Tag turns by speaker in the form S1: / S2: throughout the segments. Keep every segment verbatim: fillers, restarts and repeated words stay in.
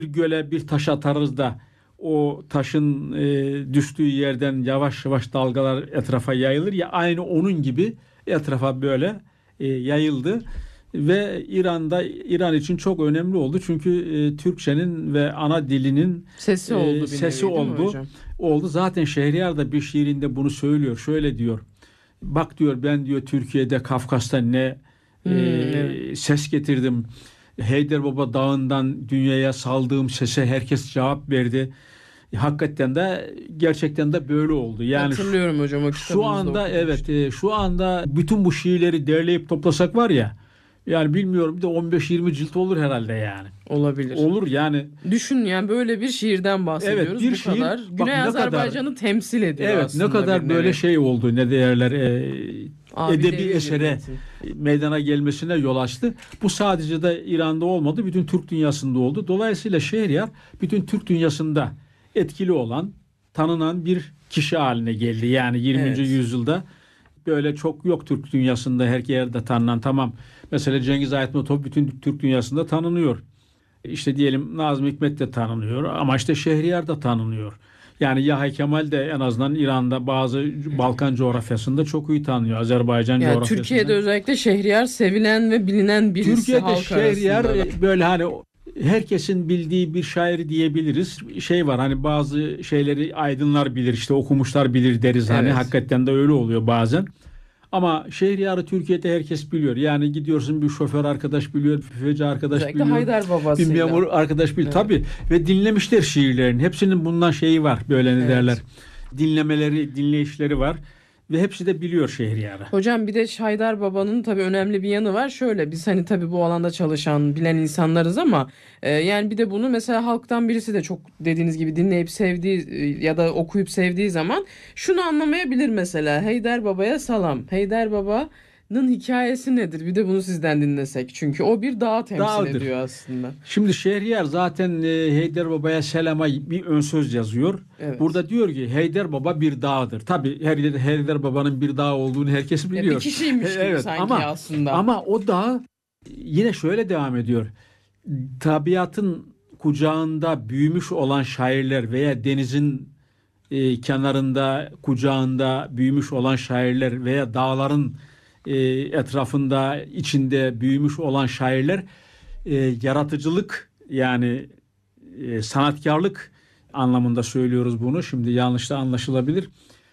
S1: bir göle bir taş atarız da o taşın e, düştüğü yerden yavaş yavaş dalgalar etrafa yayılır ya, aynı onun gibi etrafa böyle e, yayıldı ve İran'da İran için çok önemli oldu çünkü e, Türkçenin ve ana dilinin
S2: Sesi
S1: e,
S2: oldu bir
S1: sesi
S2: nevi, değil mi
S1: oldu.
S2: hocam?
S1: Oldu. Zaten Şehriyar da bir şiirinde bunu söylüyor. Şöyle diyor. Bak diyor, ben diyor Türkiye'de Kafkas'ta ne
S2: Hmm, evet.
S1: e, ses getirdim. Heyderbaba Dağı'ndan dünyaya saldığım sese herkes cevap verdi. Hakikaten de gerçekten de böyle oldu. Yani şu,
S2: Hatırlıyorum hocam, o
S1: şu
S2: kitabınızda
S1: anda evet
S2: okumuştum.
S1: e, şu anda bütün bu şiirleri derleyip toplasak var ya, yani bilmiyorum, bir de on beş yirmi cilt olur herhalde yani.
S2: Olabilir.
S1: Olur yani.
S2: Düşün yani, böyle bir şiirden
S1: Evet,
S2: bahsediyoruz
S1: bir
S2: bu
S1: şiir,
S2: kadar.
S1: bak
S2: Güney
S1: ne kadar,
S2: Azerbaycan'ı temsil ediyor
S1: evet ne
S2: aslında bir
S1: kadar böyle
S2: nevi.
S1: şey oldu, ne değerler e, edebi
S2: Abidevi bir
S1: esere
S2: metin.
S1: meydana gelmesine yol açtı. Bu sadece de İran'da olmadı, bütün Türk dünyasında oldu. Dolayısıyla Şehriyar bütün Türk dünyasında etkili olan, tanınan bir kişi haline geldi. Yani yirminci
S2: Evet.
S1: yüzyılda böyle çok yok Türk dünyasında her yerde tanınan. Tamam, mesela Cengiz Aytmatov bütün Türk dünyasında tanınıyor. İşte diyelim Nazım Hikmet de tanınıyor ama işte Şehriyar da tanınıyor. Yani Yahya Kemal de en azından İran'da bazı Balkan coğrafyasında çok iyi tanınıyor. Azerbaycan
S2: Yani
S1: coğrafyasında.
S2: Türkiye'de özellikle Şehriyar sevilen ve bilinen birisi
S1: Türkiye'de
S2: halk
S1: Şehriyar
S2: arasında da.
S1: e, böyle hani herkesin bildiği bir şair diyebiliriz. Şey var, hani bazı şeyleri aydınlar bilir, işte okumuşlar bilir deriz, hani
S2: Evet.
S1: hakikaten de öyle oluyor bazen. Ama Şehriyar'ı Türkiye'de herkes biliyor. Yani gidiyorsun, bir şoför arkadaş biliyor, bir büfeci arkadaş
S2: Özellikle
S1: biliyor,
S2: Haydar
S1: bir
S2: babasıyla.
S1: memur arkadaş biliyor.
S2: Evet.
S1: Tabii, ve dinlemişler şiirlerin. Hepsinin bundan şeyi var, böyle ne derler.
S2: Evet.
S1: Dinlemeleri, dinleyişleri var ve hepsi de biliyor Şehriyar'ı.
S2: Hocam bir de Haydar Baba'nın tabii önemli bir yanı var. Şöyle, biz hani tabii bu alanda çalışan, bilen insanlarız ama e, yani bir de bunu mesela halktan birisi de çok dediğiniz gibi dinleyip sevdiği e, ya da okuyup sevdiği zaman şunu anlamayabilir mesela. Haydar Baba'ya salam. Haydar Baba'nın hikayesi nedir? Bir de bunu sizden dinlesek. Çünkü o bir dağı temsil
S1: Dağıdır.
S2: ediyor aslında.
S1: Şimdi Şehriyar zaten e, Heyder Baba'ya selama bir ön söz yazıyor.
S2: Evet.
S1: Burada diyor ki Heyder Baba bir dağdır. Tabii her yerde Heyder Baba'nın bir dağ olduğunu herkes
S2: Ya bir
S1: biliyor. E,
S2: kişiymiş gibi
S1: Evet,
S2: sanki
S1: ama
S2: aslında.
S1: ama o dağ yine şöyle devam ediyor. Tabiatın kucağında büyümüş olan şairler veya denizin e, kenarında, kucağında büyümüş olan şairler veya dağların e, etrafında, içinde büyümüş olan şairler e, yaratıcılık, yani e, sanatkarlık anlamında söylüyoruz bunu. Şimdi yanlış da anlaşılabilir.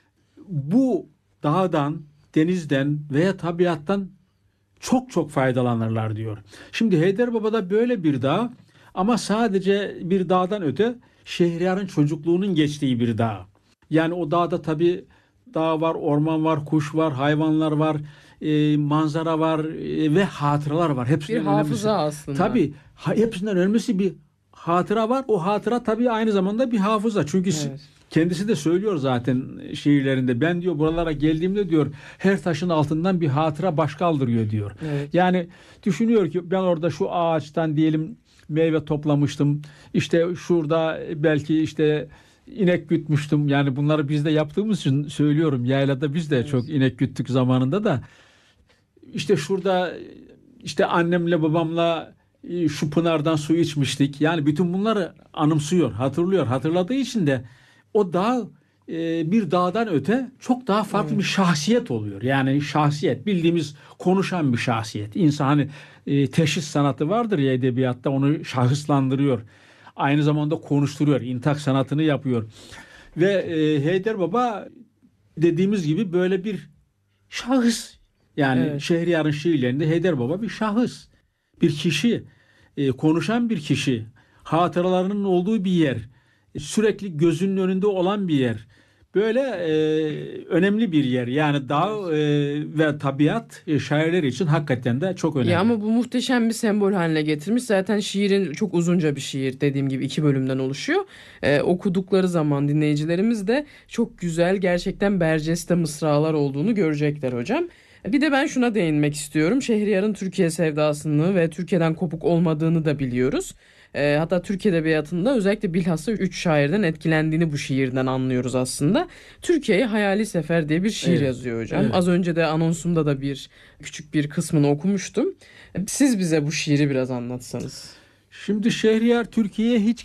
S1: Bu dağdan, denizden veya tabiattan çok çok faydalanırlar diyor. Şimdi Heydarbaba'da böyle bir dağ, ama sadece bir dağdan öte Şehriyar'ın çocukluğunun geçtiği bir dağ. Yani o dağda tabii dağ var, orman var, kuş var, hayvanlar var, e, manzara var e, ve hatıralar var.
S2: Bir
S1: Hepsinden önemlisi.
S2: hafıza aslında.
S1: Tabii ha, hepsinden önemlisi bir hatıra var. O hatıra tabii aynı zamanda bir hafıza. Çünkü
S2: Evet.
S1: kendisi de söylüyor zaten şiirlerinde. Ben diyor buralara geldiğimde diyor her taşın altından bir hatıra baş kaldırıyor diyor.
S2: Evet.
S1: Yani düşünüyor ki ben orada şu ağaçtan diyelim meyve toplamıştım. İşte şurada belki işte inek gütmüştüm. Yani bunları biz de yaptığımız için söylüyorum. Yaylada biz de çok
S2: Evet.
S1: inek güttük zamanında da. İşte şurada işte annemle babamla e, şu pınardan su içmiştik. Yani bütün bunları anımsıyor, hatırlıyor. Hatırladığı için de o dağ e, bir dağdan öte çok daha farklı bir
S2: Evet.
S1: şahsiyet oluyor. Yani şahsiyet, bildiğimiz konuşan bir şahsiyet. İnsan hani e, teşhis sanatı vardır ya edebiyatta, onu şahıslandırıyor. Aynı zamanda konuşturuyor, intak sanatını yapıyor. Ve e, Heyder Baba dediğimiz gibi böyle bir şahıs. Yani
S2: Evet.
S1: Şehriyar'ın şiirlerinde Heyder Baba bir şahıs, bir kişi, e, konuşan bir kişi, hatıralarının olduğu bir yer, sürekli gözünün önünde olan bir yer. Böyle e, önemli bir yer. Yani dağ
S2: Evet.
S1: e, ve tabiat e, şairler için hakikaten de çok
S2: Ya
S1: önemli.
S2: ama bu muhteşem bir sembol haline getirmiş. Zaten şiirin çok uzunca bir şiir, dediğim gibi iki bölümden oluşuyor. Ee, okudukları zaman dinleyicilerimiz de çok güzel, gerçekten berceste mısralar olduğunu görecekler hocam. Bir de ben şuna değinmek istiyorum. Şehriyar'ın Türkiye sevdasını ve Türkiye'den kopuk olmadığını da biliyoruz. Ee, hatta Türk Edebiyatı'nda özellikle bilhassa üç şairden etkilendiğini bu şiirden anlıyoruz aslında. Türkiye'ye Hayali Sefer diye bir şiir
S1: Evet,
S2: yazıyor hocam.
S1: evet.
S2: Az önce de anonsumda da bir küçük bir kısmını okumuştum. Siz bize bu şiiri biraz anlatsanız.
S1: Şimdi Şehriyar Türkiye'ye hiç